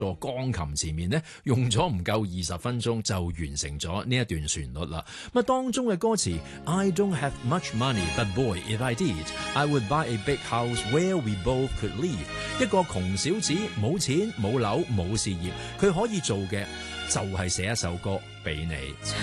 個鋼琴前面呢，用咗唔夠20分鐘就完成咗呢一段旋律啦。咁當中嘅歌詞 I don't have much money, but boy, if I did, I would buy a big house where we both could live。一個窮小子冇錢冇樓冇事業，佢可以做嘅就係寫一首歌俾你。